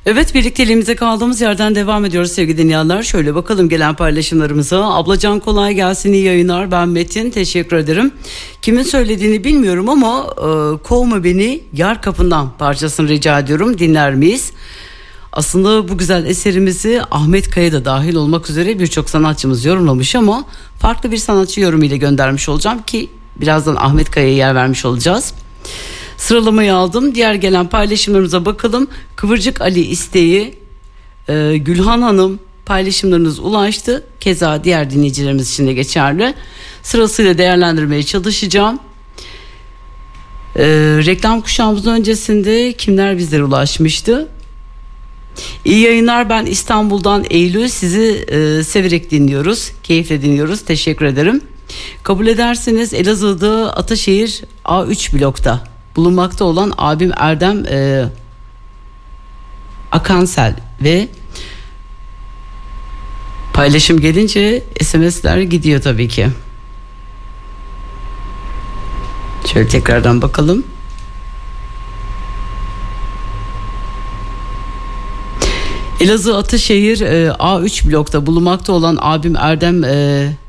Evet, birlikteliğimize kaldığımız yerden devam ediyoruz sevgili dinleyenler. Şöyle bakalım gelen paylaşımlarımıza. Ablacan kolay gelsin, iyi yayınlar. Ben Metin, teşekkür ederim. Kimin söylediğini bilmiyorum ama kovma beni yar kapından parçasını rica ediyorum. Dinler miyiz? Aslında bu güzel eserimizi Ahmet Kaya da dahil olmak üzere birçok sanatçımız yorumlamış ama farklı bir sanatçı yorumuyla göndermiş olacağım ki birazdan Ahmet Kaya'ya yer vermiş olacağız. Sıralamayı aldım. Diğer gelen paylaşımlarımıza bakalım. Kıvırcık Ali isteği, Gülhan Hanım paylaşımlarınız ulaştı. Keza diğer dinleyicilerimiz için de geçerli. Sırasıyla değerlendirmeye çalışacağım. Reklam kuşağımızın öncesinde kimler bizlere ulaşmıştı? İyi yayınlar, ben İstanbul'dan Eylül, sizi severek dinliyoruz. Keyifle dinliyoruz. Teşekkür ederim. Kabul ederseniz Elazığ'da Ataşehir A3 blokta bulunmakta olan abim Erdem Akansel ve paylaşım gelince SMS'ler gidiyor tabii ki. Şöyle tekrardan bakalım. Elazığ Ataşehir A3 blokta bulunmakta olan abim Erdem